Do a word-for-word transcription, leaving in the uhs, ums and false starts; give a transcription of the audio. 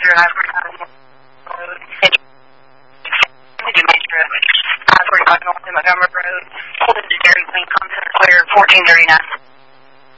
zero nine forty-five Road. I forty-five North in Montgomery Road. Hold into Dairy Queen, contact clear fourteen thirty-nine.